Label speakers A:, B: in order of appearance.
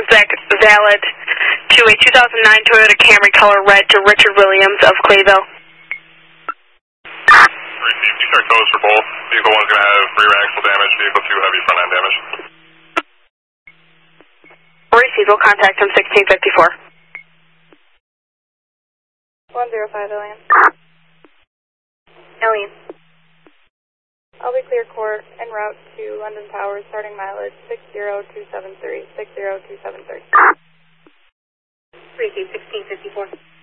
A: valid to a 2009 Toyota Camry color red to Richard Williams of Clayville.
B: Received, you start codes for both. Vehicle 1 is going to have rear axle damage, vehicle 2 heavy front end damage.
A: Receive, will contact him 1654.
C: 105 Alien.
A: Alien.
C: I'll be clear court en route to London Towers, starting mileage 60273. 60273.
A: Receive, 1654.